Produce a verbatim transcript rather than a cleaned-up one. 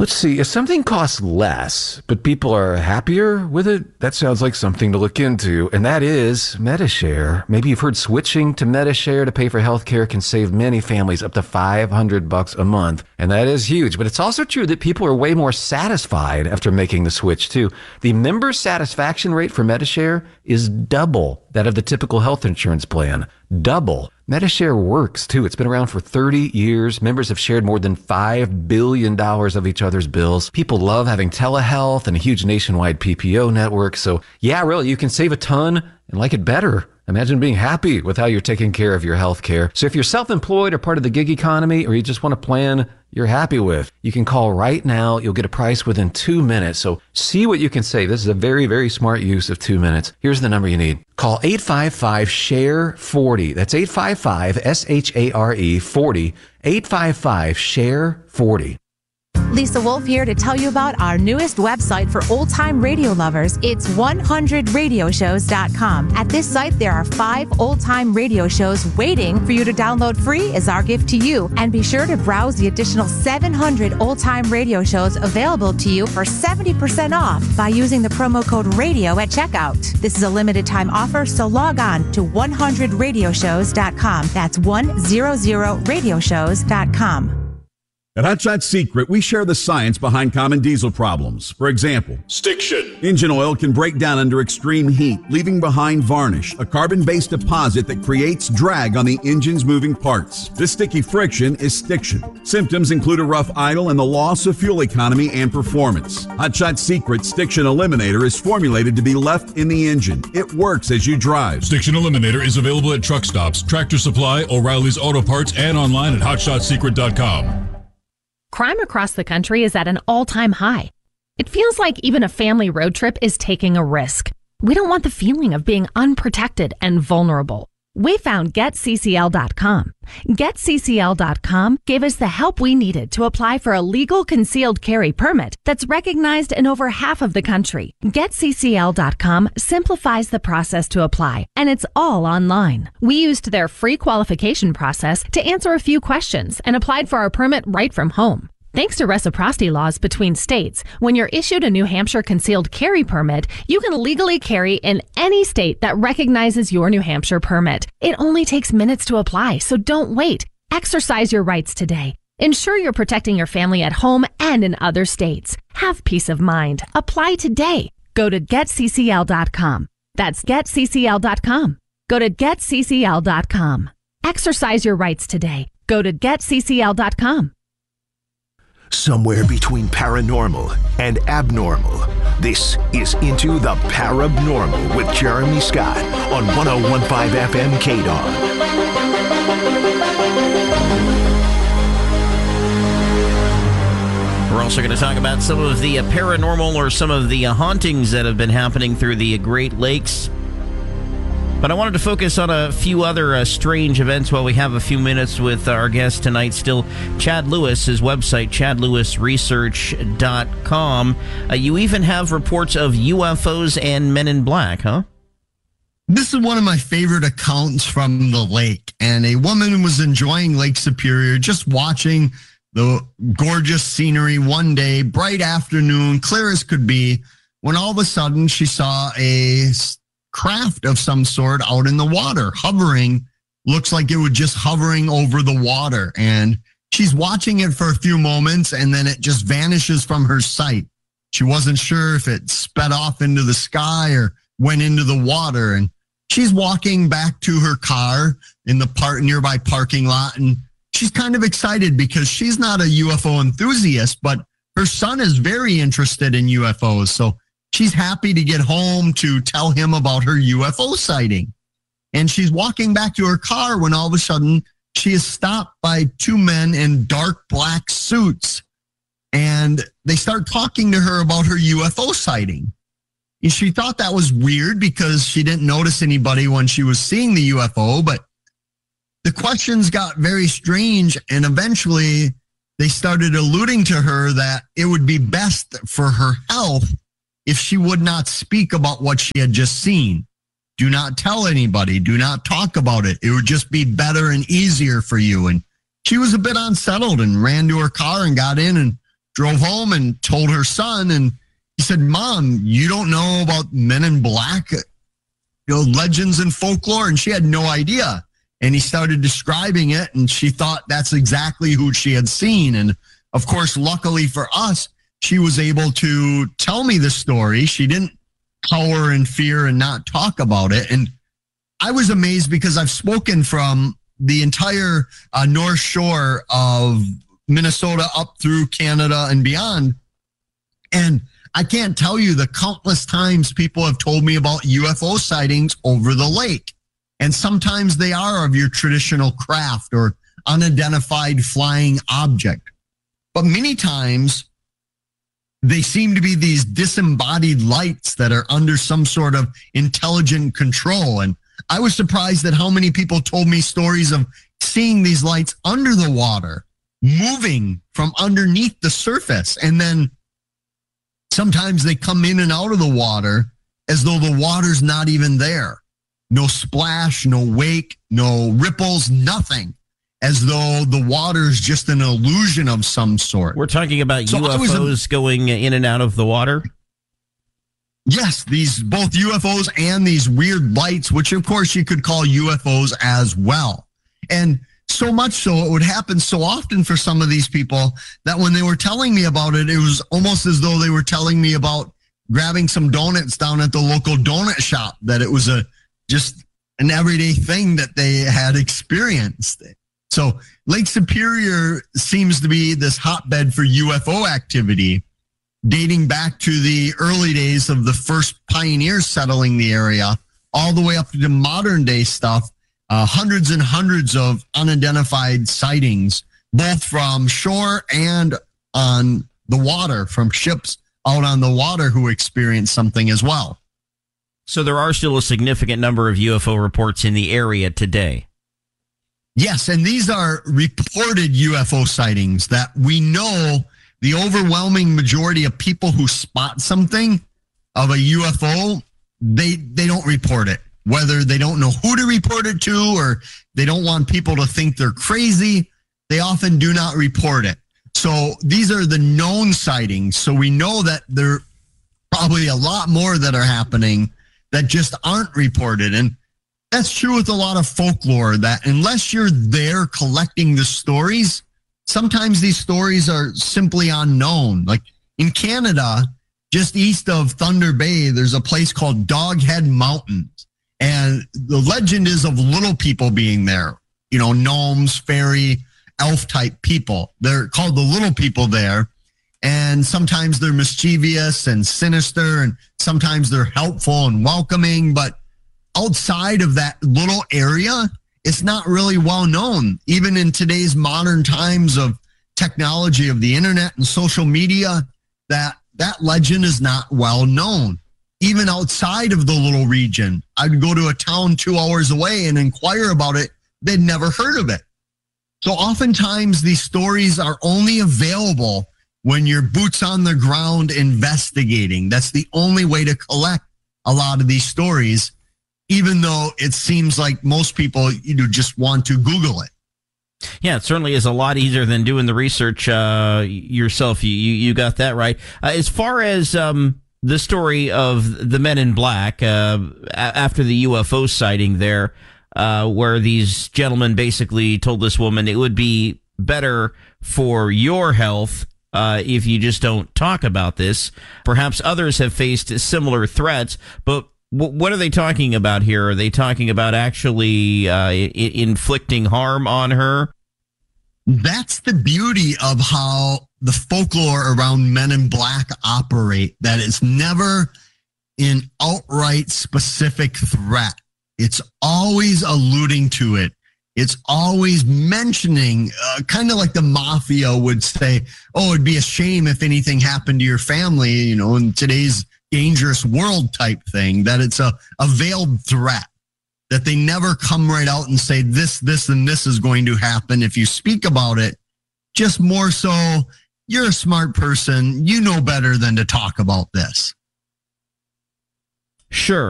Let's see, if something costs less, but people are happier with it, that sounds like something to look into, and that is Medi-Share. Maybe you've heard switching to Medi-Share to pay for healthcare can save many families up to five hundred bucks a month, and that is huge. But it's also true that people are way more satisfied after making the switch, too. The member satisfaction rate for Medi-Share is double that of the typical health insurance plan. Double. Medi-Share works, too. It's been around for thirty years. Members have shared more than five billion dollars of each other's bills. People love having telehealth and a huge nationwide P P O network. So, yeah, really, you can save a ton and like it better. Imagine being happy with how you're taking care of your health care. So if you're self-employed or part of the gig economy, or you just want a plan you're happy with, you can call right now. You'll get a price within two minutes. So see what you can save. This is a very, very smart use of two minutes. Here's the number you need. Call eight five five, S H A R E, forty. That's eight five five, S H A R E, forty. eight five five, S H A R E, forty. Lisa Wolf here to tell you about our newest website for old-time radio lovers. It's one hundred radio shows dot com. At this site, there are five old-time radio shows waiting for you to download free as our gift to you. And be sure to browse the additional seven hundred old-time radio shows available to you for seventy percent off by using the promo code RADIO at checkout. This is a limited-time offer, so log on to one hundred radio shows dot com. That's one hundred radio shows dot com. At Hot Shot Secret, we share the science behind common diesel problems. For example, stiction. Engine oil can break down under extreme heat, leaving behind varnish, a carbon-based deposit that creates drag on the engine's moving parts. This sticky friction is stiction. Symptoms include a rough idle and the loss of fuel economy and performance. Hot Shot Secret Stiction Eliminator is formulated to be left in the engine. It works as you drive. Stiction Eliminator is available at truck stops, Tractor Supply, O'Reilly's Auto Parts, and online at hot shot secret dot com. Crime across the country is at an all-time high. It feels like even a family road trip is taking a risk. We don't want the feeling of being unprotected and vulnerable. We found Get C C L dot com. Get C C L dot com gave us the help we needed to apply for a legal concealed carry permit that's recognized in over half of the country. Get C C L dot com simplifies the process to apply, and it's all online. We used their free qualification process to answer a few questions and applied for our permit right from home. Thanks to reciprocity laws between states, when you're issued a New Hampshire concealed carry permit, you can legally carry in any state that recognizes your New Hampshire permit. It only takes minutes to apply, so don't wait. Exercise your rights today. Ensure you're protecting your family at home and in other states. Have peace of mind. Apply today. Go to Get C C L dot com. That's Get C C L dot com. Go to Get C C L dot com. Exercise your rights today. Go to Get C C L dot com. Somewhere between paranormal and abnormal, this is Into the Parabnormal with Jeremy Scott on one oh one point five F M K D O N. We're also going to talk about some of the uh, paranormal or some of the uh, hauntings that have been happening through the uh, Great Lakes. But I wanted to focus on a few other uh, strange events while we have a few minutes with our guest tonight. Still, Chad Lewis, his website, chad lewis research dot com. Uh, you even have reports of U F Os and Men in Black, huh? This is one of my favorite accounts from the lake. And a woman was enjoying Lake Superior, just watching the gorgeous scenery one day, bright afternoon, clear as could be, when all of a sudden she saw a craft of some sort out in the water, hovering, looks like it was just hovering over the water. And she's watching it for a few moments and then it just vanishes from her sight. She wasn't sure if it sped off into the sky or went into the water. And she's walking back to her car in the park, nearby parking lot. And she's kind of excited because she's not a U F O enthusiast, but her son is very interested in U F Os. So she's happy to get home to tell him about her U F O sighting. And she's walking back to her car when all of a sudden she is stopped by two men in dark black suits. And they start talking to her about her U F O sighting. And she thought that was weird because she didn't notice anybody when she was seeing the U F O. But the questions got very strange. And eventually they started alluding to her that it would be best for her health if she would not speak about what she had just seen. Do not tell anybody. Do not talk about it. It would just be better and easier for you. And she was a bit unsettled and ran to her car and got in and drove home and told her son, and he said, Mom, you don't know about Men in Black, you know, legends and folklore? And she had no idea. And he started describing it, and she thought that's exactly who she had seen. And of course, luckily for us, she was able to tell me the story. She didn't cower in fear and not talk about it. And I was amazed because I've spoken from the entire uh, North Shore of Minnesota up through Canada and beyond. And I can't tell you the countless times people have told me about U F O sightings over the lake. And sometimes they are of your traditional craft or unidentified flying object. But many times they seem to be these disembodied lights that are under some sort of intelligent control. And I was surprised at how many people told me stories of seeing these lights under the water, moving from underneath the surface. And then sometimes they come in and out of the water as though the water's not even there. No splash, no wake, no ripples, nothing. As though the water is just an illusion of some sort. We're talking about so U F Os a, going in and out of the water? Yes, these both U F Os and these weird lights, which of course you could call U F Os as well. And so much so, it would happen so often for some of these people that when they were telling me about it, it was almost as though they were telling me about grabbing some donuts down at the local donut shop, that it was a just an everyday thing that they had experienced. So Lake Superior seems to be this hotbed for U F O activity, dating back to the early days of the first pioneers settling the area, all the way up to modern day stuff, uh, hundreds and hundreds of unidentified sightings, both from shore and on the water, from ships out on the water who experienced something as well. So there are still a significant number of U F O reports in the area today. Yes, and these are reported U F O sightings that we know the overwhelming majority of people who spot something of a U F O, they they don't report it. Whether they don't know who to report it to or they don't want people to think they're crazy, they often do not report it. So these are the known sightings. So we know that there are probably a lot more that are happening that just aren't reported. And that's true with a lot of folklore, that unless you're there collecting the stories, sometimes these stories are simply unknown. Like in Canada, just east of Thunder Bay, there's a place called Doghead Mountains. And the legend is of little people being there, you know, gnomes, fairy, elf type people. They're called the little people there. And sometimes they're mischievous and sinister, and sometimes they're helpful and welcoming. But outside of that little area, it's not really well known. Even in today's modern times of technology, of the internet and social media, that that legend is not well known. Even outside of the little region, I'd go to a town two hours away and inquire about it. They'd never heard of it. So oftentimes these stories are only available when you're boots on the ground investigating. That's the only way to collect a lot of these stories, even though it seems like most people, you know, just want to Google it. Yeah, it certainly is a lot easier than doing the research uh, yourself. You, you you got that right. Uh, as far as um, the story of the Men in Black, uh, after the U F O sighting there, uh, where these gentlemen basically told this woman it would be better for your health uh, if you just don't talk about this. Perhaps others have faced similar threats, but what are they talking about here? Are they talking about actually uh, I- inflicting harm on her? That's the beauty of how the folklore around Men in Black operate, that it's never an outright specific threat. It's always alluding to it. It's always mentioning, uh, kind of like the mafia would say, oh, it'd be a shame if anything happened to your family, you know, in today's dangerous world type thing, that it's a, a veiled threat, that they never come right out and say this, this, and this is going to happen if you speak about it. Just more so, you're a smart person. You know better than to talk about this. Sure.